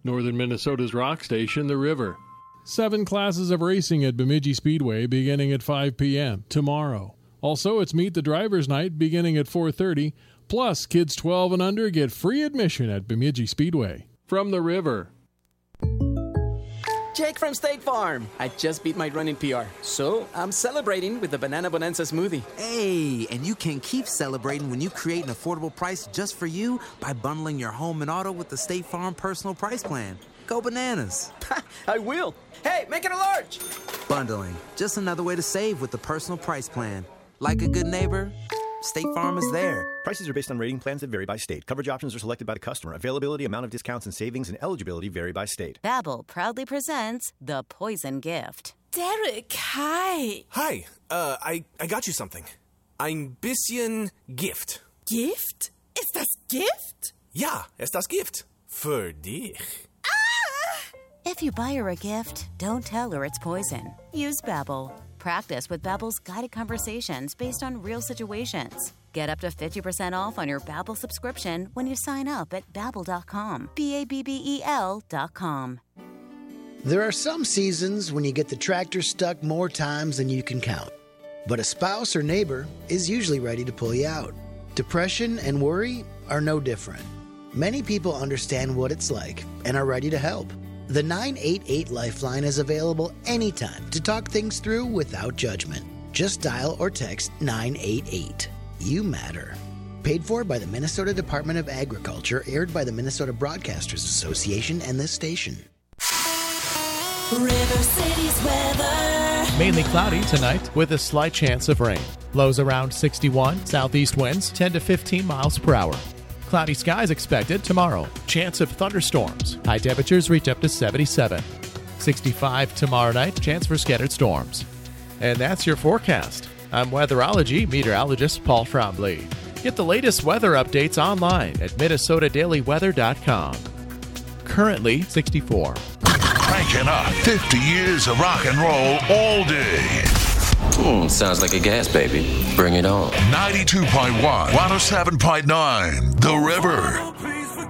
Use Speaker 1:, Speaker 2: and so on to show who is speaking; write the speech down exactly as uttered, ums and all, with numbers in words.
Speaker 1: Northern Minnesota's rock station, The River.
Speaker 2: Seven classes of racing at Bemidji Speedway beginning at five p.m. tomorrow. Also, it's Meet the Drivers Night beginning at four thirty. Plus, kids twelve and under get free admission at Bemidji Speedway.
Speaker 1: From The River.
Speaker 3: Jake from State Farm. I just beat my running P R, so I'm celebrating with the Banana Bonanza smoothie.
Speaker 4: Hey, and you can keep celebrating when you create an affordable price just for you by bundling your home and auto with the State Farm Personal Price Plan. Go bananas.
Speaker 3: I will. Hey, make it a large.
Speaker 4: Bundling. Just another way to save with the Personal Price Plan. Like a good neighbor, State Farm is there.
Speaker 5: Prices are based on rating plans that vary by state. Coverage options are selected by the customer. Availability, amount of discounts and savings, and eligibility vary by state.
Speaker 6: Babbel proudly presents The Poison Gift.
Speaker 7: Derek, hi.
Speaker 8: Hi. Uh, I, I got you something. Ein bisschen Gift.
Speaker 7: Gift? Ist das Gift?
Speaker 8: Ja, ist das Gift. Für dich.
Speaker 6: If you buy her a gift, don't tell her it's poison. Use Babbel. Practice with Babbel's guided conversations based on real situations. Get up to fifty percent off on your Babbel subscription when you sign up at babbel dot com. B A B B E L dot com.
Speaker 9: There are some seasons when you get the tractor stuck more times than you can count. But a spouse or neighbor is usually ready to pull you out. Depression and worry are no different. Many people understand what it's like and are ready to help. The nine eight eight Lifeline is available anytime to talk things through without judgment. Just dial or text nine eight eight. You matter. Paid for by the Minnesota Department of Agriculture, aired by the Minnesota Broadcasters Association and this station.
Speaker 7: River City's weather.
Speaker 10: Mainly cloudy tonight with a slight chance of rain. Lows around sixty-one, southeast winds ten to fifteen miles per hour. Cloudy skies expected tomorrow. Chance of thunderstorms. High temperatures reach up to seventy-seven. sixty-five tomorrow night. Chance for scattered storms. And that's your forecast. I'm weatherology meteorologist Paul Trombley. Get the latest weather updates online at minnesota daily weather dot com. Currently sixty-four.
Speaker 11: Cranking up fifty years of rock and roll all day.
Speaker 12: Hmm, sounds like a gas baby. Bring it on.
Speaker 11: ninety-two point one, one oh seven point nine, The River.